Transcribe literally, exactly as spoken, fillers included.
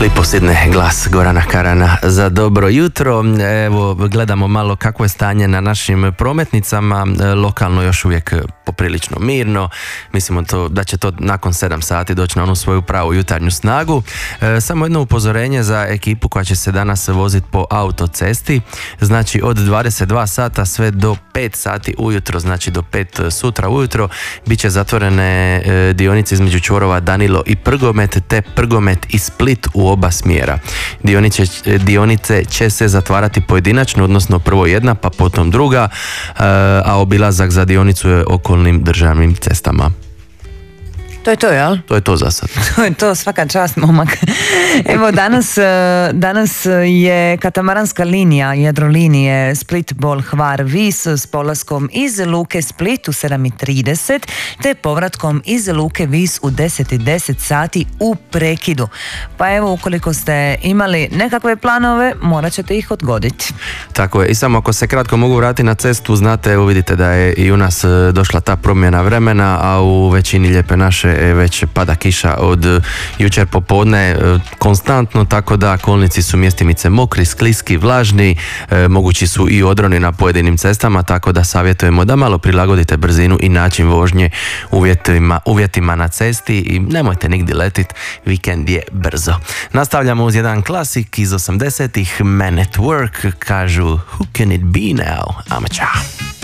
Liposidne glas Gorana Karana za dobro jutro. Evo, gledamo malo kako je stanje na našim prometnicama. Lokalno još uvijek poprilično mirno. Mislimo to, da će to nakon sedam sati doći na onu svoju pravu jutarnju snagu. E, samo jedno upozorenje za ekipu koja će se danas voziti po autocesti. Znači od dvadeset dva sata sve do pet sati ujutro, znači do pet sutra ujutro, bit će zatvorene e, dionice između čvorova Danilo i Prgomet, te Prgomet i Split u oba smjera. Dionice, dionice će se zatvarati pojedinačno, odnosno prvo jedna pa potom druga, a obilazak za dionicu je okolnim državnim cestama. To je to, jel? To je to za sad. To je to, svaka čast, momak. Evo, danas, danas je katamaranska linija Jadrolinije Split, Bol, Hvar, Vis s polaskom iz luke Split u sedam i trideset te povratkom iz luke Vis u deset i deset sati u prekidu. Pa evo, ukoliko ste imali nekakve planove, morat ćete ih odgoditi. Tako je. I samo ako se kratko mogu vratiti na cestu, znate, evo vidite da je i u nas došla ta promjena vremena, a u većini lijepe naše već pada kiša od jučer popodne konstantno, tako da kolnici su mjestimice mokri, skliski, vlažni, e, mogući su i odroni na pojedinim cestama, tako da savjetujemo da malo prilagodite brzinu i način vožnje uvjetima, uvjetima na cesti i nemojte nigdje letit, vikend je brzo. Nastavljamo uz jedan klasik iz osamdesetih, Man at Work, kažu Who can it be now? Amača.